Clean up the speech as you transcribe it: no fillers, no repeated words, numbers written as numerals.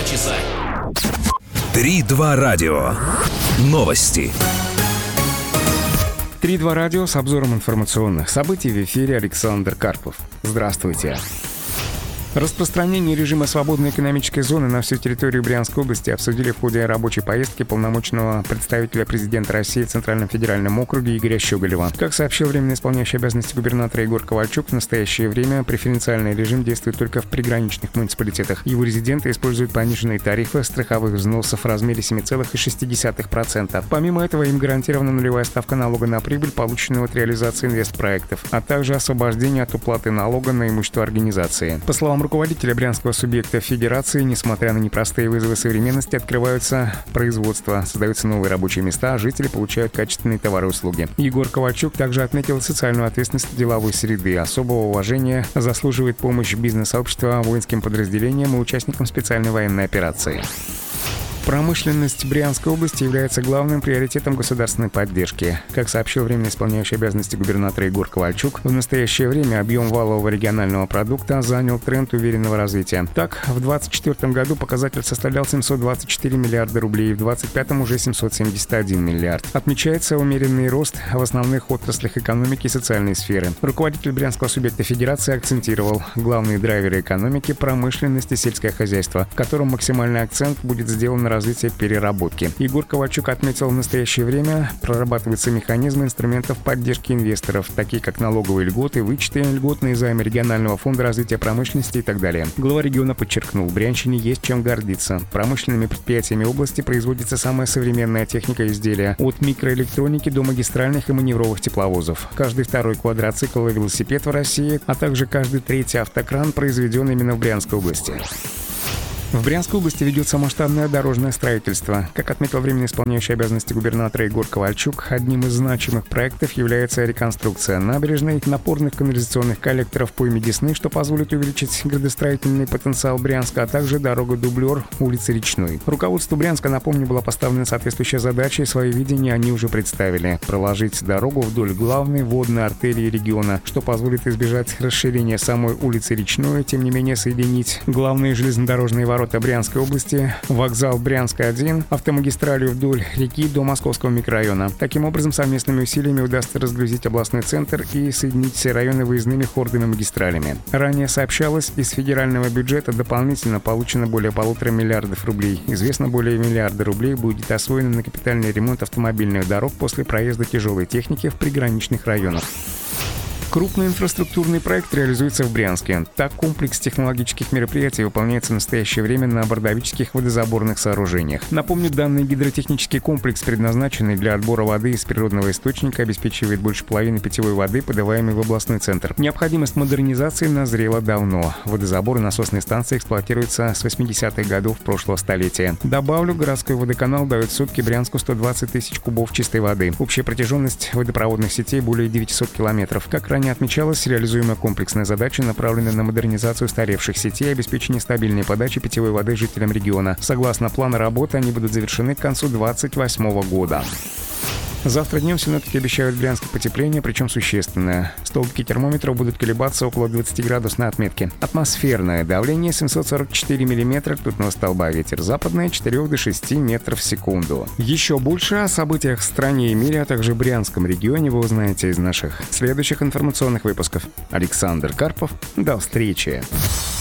часа. 3-2 радио. Новости. 3-2 радио с обзором информационных событий. В эфире Александр Карпов. Здравствуйте. Распространение режима свободной экономической зоны на всю территорию Брянской области обсудили в ходе рабочей поездки полномочного представителя президента России в Центральном федеральном округе Игоря Щеголева. Как сообщил временно исполняющий обязанности губернатора Егор Ковальчук, в настоящее время преференциальный режим действует только в приграничных муниципалитетах. Его резиденты используют пониженные тарифы страховых взносов в размере 7,6%. Помимо этого, им гарантирована нулевая ставка налога на прибыль, полученную от реализации инвестпроектов, а также освобождение от уплаты налога на имущество организации. По словам руководителя брянского субъекта Федерации, несмотря на непростые вызовы современности, открываются производства, создаются новые рабочие места, а жители получают качественные товары и услуги. Егор Ковальчук также отметил социальную ответственность деловой среды. Особого уважения заслуживает помощь бизнес-сообщества воинским подразделениям и участникам специальной военной операции. Промышленность Брянской области является главным приоритетом государственной поддержки. Как сообщил временно исполняющий обязанности губернатора Егор Ковальчук, в настоящее время объем валового регионального продукта занял тренд уверенного развития. Так, в 2024 году показатель составлял 724 миллиарда рублей, в 2025 уже 771 миллиард. Отмечается умеренный рост в основных отраслях экономики и социальной сферы. Руководитель брянского субъекта Федерации акцентировал главные драйверы экономики – промышленность и сельское хозяйство, в котором максимальный акцент будет сделан на развитие переработки. Егор Ковальчук отметил, в настоящее время прорабатываются механизмы инструментов поддержки инвесторов, такие как налоговые льготы, вычеты, льготные займы регионального фонда развития промышленности и так далее. Глава региона подчеркнул, в Брянщине есть чем гордиться. Промышленными предприятиями области производится самая современная техника изделия, от микроэлектроники до магистральных и маневровых тепловозов. Каждый второй квадроцикл и велосипед в России, а также каждый третий автокран произведен именно в Брянской области. В Брянской области ведется масштабное дорожное строительство. Как отметил временно исполняющий обязанности губернатора Егор Ковальчук, одним из значимых проектов является реконструкция набережной, напорных канализационных коллекторов по имени Десны, что позволит увеличить градостроительный потенциал Брянска, а также дорога-дублер улицы Речной. Руководству Брянска, напомню, была поставлена соответствующая задача, и свое видение они уже представили – проложить дорогу вдоль главной водной артерии региона, что позволит избежать расширения самой улицы Речной, тем не менее соединить главные железнодорожные ворота Брянской области, вокзал Брянска-1, автомагистралью вдоль реки до Московского микрорайона. Таким образом, совместными усилиями удастся разгрузить областной центр и соединить все районы выездными хордовыми магистралями. Ранее сообщалось, из федерального бюджета дополнительно получено более 1,5 миллиарда рублей. Известно, более миллиарда рублей будет освоено на капитальный ремонт автомобильных дорог после проезда тяжелой техники в приграничных районах. Крупный инфраструктурный проект реализуется в Брянске. Так, комплекс технологических мероприятий выполняется в настоящее время на Бордовических водозаборных сооружениях. Напомню, данный гидротехнический комплекс, предназначенный для отбора воды из природного источника, обеспечивает больше половины питьевой воды, подаваемой в областной центр. Необходимость модернизации назрела давно. Водозаборы насосной станции эксплуатируются с 80-х годов прошлого столетия. Добавлю, городской водоканал дает в сутки Брянску 120 тысяч кубов чистой воды. Общая протяженность водопроводных сетей более 900 километров. Как ранее отмечалось, реализуемая комплексная задача направлена на модернизацию устаревших сетей и обеспечение стабильной подачи питьевой воды жителям региона. Согласно плану работы, они будут завершены к концу 2028 года. Завтра днем синоптики обещают в Брянске потепление, причем существенное. Столбики термометров будут колебаться около 20-градусной отметки. Атмосферное давление 744 миллиметра ртутного столба, ветер западный 4 до 6 метров в секунду. Еще больше о событиях в стране и мире, а также в Брянском регионе вы узнаете из наших следующих информационных выпусков. Александр Карпов. До встречи.